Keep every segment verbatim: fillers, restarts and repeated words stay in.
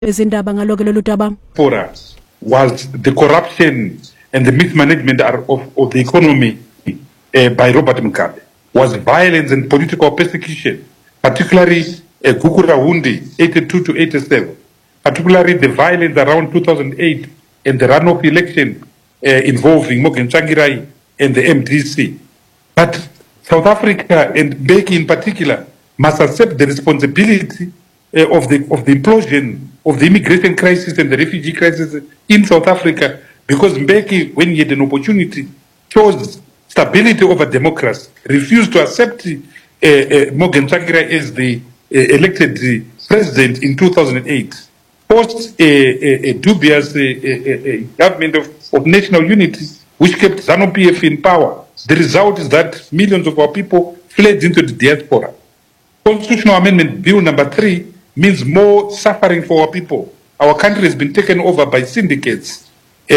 ezindaba ngaloko lolu daba. For us was the corruption and the mismanagement of, of the economy uh, by Robert Mugabe, was violence and political persecution, particularly uh, Gukura Hundi, eighty-two to eighty-seven, particularly the violence around two thousand eight and the runoff election uh, involving Morgan Tsvangirai and the M D C. But South Africa, and Mbeki in particular, must accept the responsibility uh, of, the, of the implosion of the immigration crisis and the refugee crisis in South Africa, because Mbeki, when he had an opportunity, chose stability over democracy, refused to accept uh, uh, Morgan Tsvangirai as the uh, elected uh, president in two thousand eight, post a, a, a dubious uh, a, a government of, of national unity, which kept ZANU-P F in power. The result is that millions of our people fled into the diaspora. Constitutional Amendment Bill number three means more suffering for our people. Our country has been taken over by syndicates uh, uh, uh,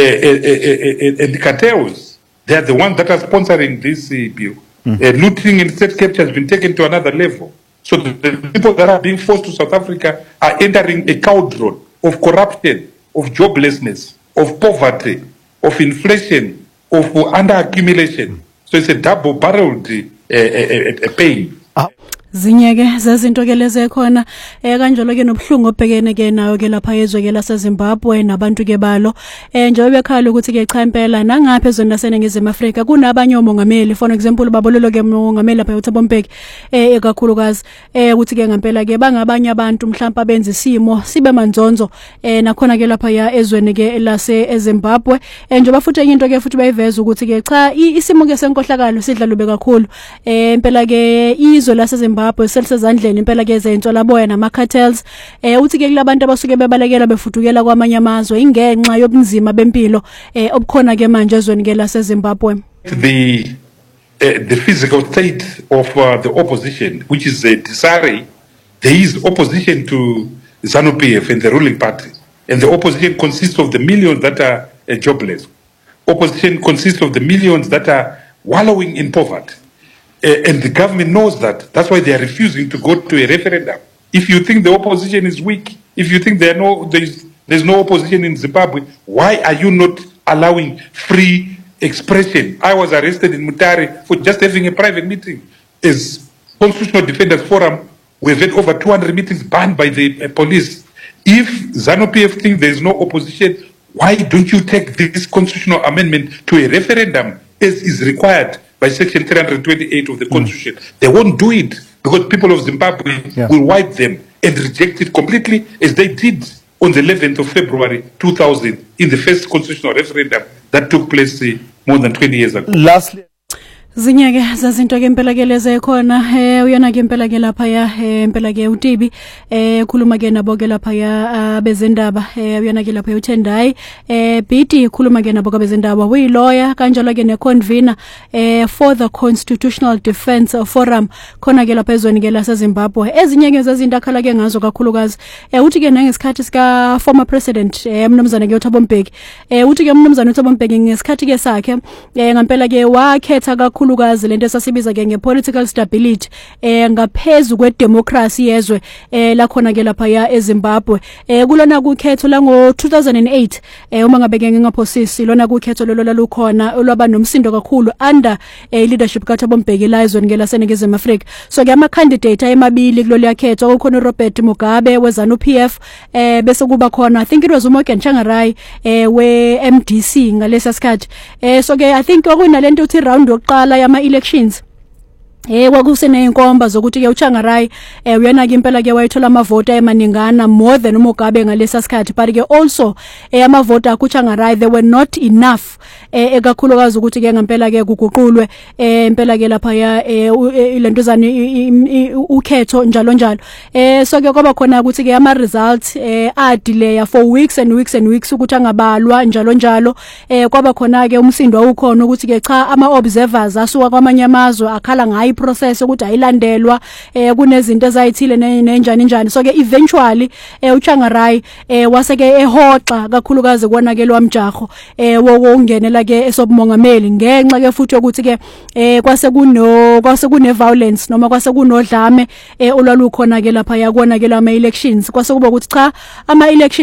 uh, and cartels. They are the ones that are sponsoring this uh, bill. Mm. Uh, looting and state capture has been taken to another level. So the, the people that are being forced to South Africa are entering a cauldron of corruption, of joblessness, of poverty, of inflation, of underaccumulation. So it's a double-barreled uh, uh, uh, pain. Ah. Zinyeke zazinto ke leze khona eh kanjalo ke nobuhlungu obhekene ke nayo ke lapha yezwe ke laseZimbabwe nabantu ke balo eh njengoba bekhala ukuthi ke cha impela nangapha ezweni laseNingizimu Afrika kunabanye omongameli, for example babololo ke umongameli lapha eThabo Mbeki eh ekakhulukazi eh ukuthi ke ngempela ke bangabanye abantu mhlawumbe abenza isimo sibe manzonzo eh nakhona ke lapha ya ezweni ke lase eZimbabwe eh njengoba futhi into ke futhi bayiveza ukuthi ke cha isimo ke senkohlakalo sidlalo bekakhulu eh impela ke izwe laseZimbabwe selisezandleni impela ke zento laboya nama cartels eh uthi ke kulabantu abasuke bebalekela befudukela kwamanye amazwe ingenxa yobunzima bempilo eh obukhona ke manje ezweni ke laseZimbabwe. The uh, the physical state of uh, the opposition, which is a disarray. There is opposition to ZANU-P F and the ruling party, and the opposition consists of the millions that are uh, jobless. Opposition consists of the millions that are wallowing in poverty. Uh, and the government knows that. That's why they are refusing to go to a referendum. If you think the opposition is weak, if you think there are no, there's, there's no opposition in Zimbabwe, why are you not allowing free expression? I was arrested in Mutare for just having a private meeting. As Constitutional Defenders Forum, we've had over two hundred meetings banned by the uh, police. If ZANU-P F thinks there is no opposition, why don't you take this constitutional amendment to a referendum as is required by section three hundred twenty-eight of the Constitution? Mm. They won't do it because people of Zimbabwe yeah. will wipe them and reject it completely, as they did on the eleventh of February two thousand in the first constitutional referendum that took place uh, more than twenty years ago. Lastly, zinyeke zazinto ke impela ke leze khona eh uyona ke impela ke lapha ya impela ke uTibi eh khuluma ke nabo ke lapha ya bezindaba eh uyona ke lapha uTendai eh B D khuluma ke nabo ke bezindaba uyi lawyer kanjalo ke ne convener eh for the Constitutional Defence Forum khona ke lapha ezweni ke laseZimbabwe. Ezinyeke zezinto akhala ke ngazo kakhulukazi eh uthi ke nangesikhathi sika former president eh mnumzana ke uThabo Mbeki eh uthi ke mnumzana uThabo Mbeki ngesikhathi ke sakhe eh ngempela ke wakhetha kakhulu kakhulukazi lento esasibiza ke ngepolitical stability eh ngaphezulu kwedemocracy yezwe eh la khona ke lapha ya eZimbabwe eh kulona kukhetho la ngo two thousand eight eh uma ngabe ke ngingaphosisi lona kukhetho lolo lalukhona olwaba nomsindo kakhulu under eh leadership kaThabo Mbeki la ezweni ke laseNingizimu Afrika. So ke ama candidate ayemabili kulolu yakhetho kukhona uRobert Mugabe weZANU-P F eh bese kuba khona I think it was uMorgan Tsvangirai eh we M D C ngalesa sikhathi eh so ke I think okunalento uthi round yokuqala yama elections eh kwakusene inkomba zokuthi ke uTsvangirai eh uyena ke impela ke wayithola amavota emaningana more than uMugabe ngalesa sikhathi, but ke also eh amavota akuTsvangirai they were not enough eh ekakhulukazi ukuthi ke ngempela ke kuguqulwe eh impela ke lapha ya ilentuzana ukhetho njalo njalo eh so ke kwaba khona ukuthi ke ama results eh adelay for weeks and weeks and weeks ukuthi angabalwa njalo njalo eh kwaba khona ke umsindo awukhona ukuthi ke cha ama observers asuka kwamanye amazwe akhala ngayi iprocess ukuthi ayilandelwa eh kunezinto ezayithile nenjani njani. So ke eventually eh uChangarai eh waseke ehoxa kakhulukazi konakelwa mjaho eh wokungenela ke esobumongameli ngenxa ke futhi ukuthi ke eh kwase kuno kwase kune violence noma kwase kunodlame eh olwalukhona ke lapha yakona ke lama elections kwase kuba ukuthi cha ama elections